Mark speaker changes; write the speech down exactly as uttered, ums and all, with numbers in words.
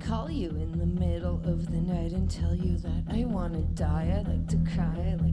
Speaker 1: call you in the middle of the night and tell you that I wanna die. I like to cry, I like